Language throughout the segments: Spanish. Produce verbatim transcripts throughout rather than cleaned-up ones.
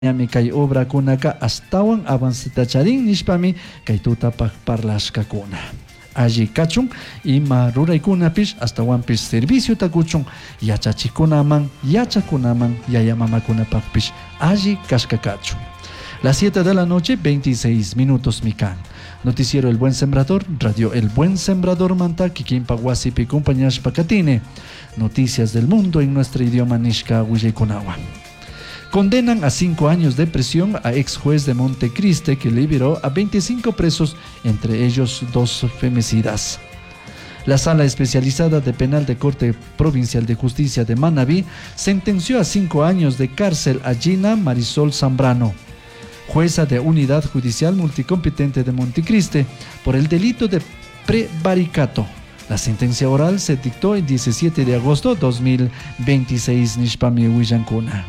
Yami kay obra kunaka astawan avancitacharin nishpami kay tutapak parlashkakuna. Allí kachun ima ruraykunapish astawanpish servicio takuchun yachachikunaman yachakunaman yayamamakunapakpish allí kashkakachun. Las siete de la noche, veintiséis minutos mikan. Noticiero El Buen Sembrador, Radio El Buen Sembrador Manta, Kikimpa Guasipi Compañías Pacatine. Noticias del mundo en nuestro idioma Nishka Huillekunawa. Condenan a cinco años de prisión a ex juez de Montecristi que liberó a veinticinco presos, entre ellos dos femicidas. La Sala Especializada de Penal de Corte Provincial de Justicia de Manabí sentenció a cinco años de cárcel a Gina Marisol Zambrano, jueza de Unidad Judicial Multicompetente de Montecristi, por el delito de prevaricato. La sentencia oral se dictó el diecisiete de agosto de dos mil veintiséis Nishpami Huillankuna.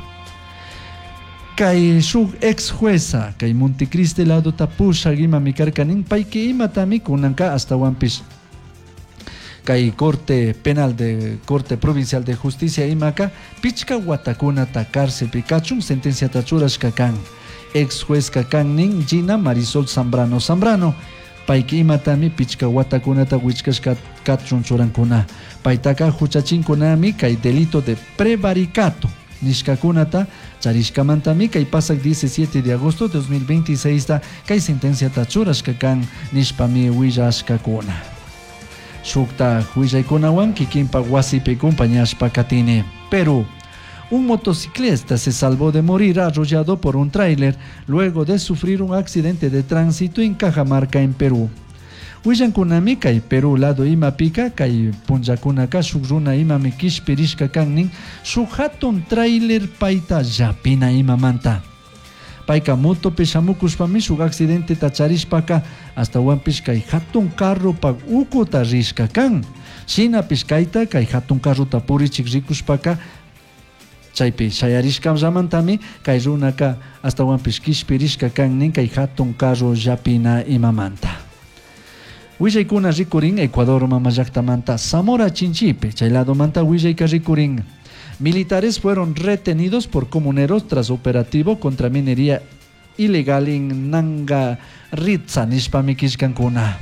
Kay su ex jueza kay Montecristi lado tapusha gima mikarkanin paike imatami kunanka hasta wampish kay Corte Penal de Corte Provincial de Justicia imaka pichka watakuna ta cárcel pikachun sentencia tachuras kakan ex juez kakan nin Gina Marisol Zambrano Zambrano paike imatami pichka watakuna ta wichkas kachun churankuna paitaka huchachinkunami kay delito de prevaricato Nishkakunata, Charishkamantami, kay pasak diecisiete de agosto de dos mil veintiséis, kay sentencia tachurashkakan Nishpami Huillashkakuna. Shukta Huillaykunawan, Kikimpa Guasipi Compañías Pacatine. Perú. Un motociclista se salvó de morir arrollado por un tráiler luego de sufrir un accidente de tránsito en Cajamarca, en Perú. Huillankunami kay Perú lado imapika kay punllakunaka shukruna imami kishpirishka kannin shuk hatun trailer paita yapina imamanta. Paika moto peshamukushpami shuk accidente tacharishpaka hasta wampish kay hatun carro pag ukuta rishka kan. Shina pishkaita kay hatun carro tapurichik rikushpaka chaypi shayarishkam ramantami kay runaka hasta wampish kishpirishka kannin kay hatun carro yapina imamanta. Huillaykuna rikurin Ecuador mamayaktamanta Zamora Chinchipe, chaylado manta Huillayka rikurin. Militares fueron retenidos por comuneros tras operativo contra minería ilegal en Nangaritza, Nishpami Kishkankuna.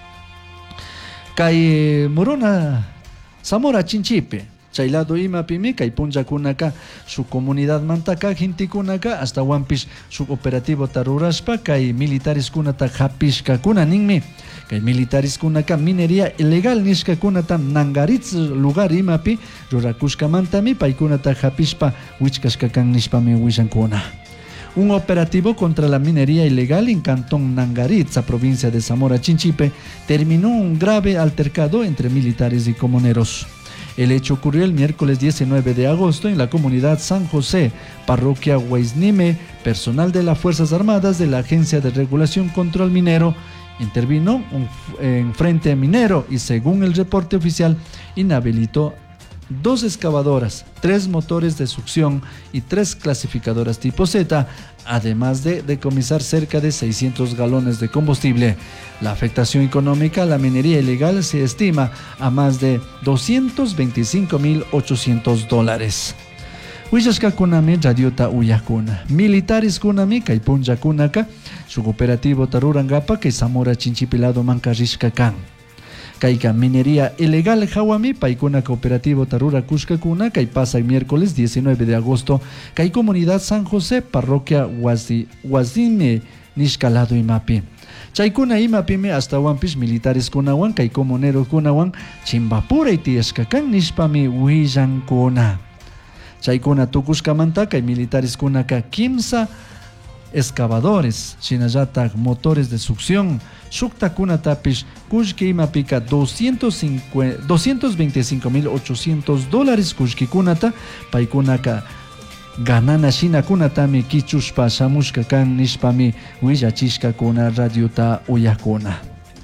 Kay Morona Zamora Chinchipe, chaylado imapimi kay punllakunaka su comunidad mantaka jintikunaka hasta wampish su operativo tarurashpa kay militares kunata hapishka kuna ninmi kay militares kunaka minería ilegal nishka kunata Nangaritz lugar imapi rurakushka mantami paykunata hapishpa wichkashka kan nishpami huillankuna. Un operativo contra la minería ilegal en Cantón Nangaritza, provincia de Zamora Chinchipe, terminó un grave altercado entre militares y comuneros. El hecho ocurrió el miércoles diecinueve de agosto en la comunidad San José, parroquia Huaysnime. Personal de las Fuerzas Armadas de la Agencia de Regulación Control Minero intervino en frente minero y, según el reporte oficial, inhabilitó dos excavadoras, tres motores de succión y tres clasificadoras tipo Z, además de decomisar cerca de seiscientos galones de combustible. La afectación económica a la minería ilegal se estima a más de doscientos veinticinco mil ochocientos dólares. Huillashka kunami radiota uyakuna. Militares kunami kay punllakunaka su operativo tarurangapa kay Zamora Chinchipilado mankarishka kan. Kayka minería ilegal hawami paikuna cooperativo tarura kushkakuna kay pasa el miércoles diecinueve de agosto kay comunidad San José parroquia Huaysnime nishkalado imapi. Chaykuna imapime hasta wampish militares kunawan kay comuneros kunawan chimbapura itiashkakan nishpami huillankuna. Chaykuna tukushkamanta kay militares kunaka kimsa excavadores, shinayatak motores de succión, shuktakuna tapish, kushki imapika doscientos veinticinco mil ochocientos dólares kushkikunata, paikunaka ganana shinakunatami kichushpa shamushka kan nishpami huillachishka kuna radiota uyakuna.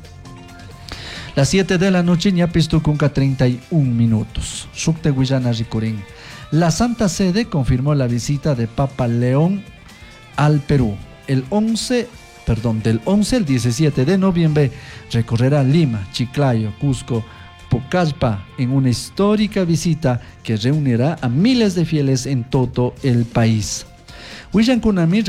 Las siete de la noche ñapistu kunka treinta y un minutos. Shukte Huillana rikurin. La Santa Sede confirmó la visita de Papa León al Perú. El once, perdón, del once al diecisiete de noviembre recorrerá Lima, Chiclayo, Cusco, Pucallpa en una histórica visita que reunirá a miles de fieles en todo el país. Willankunami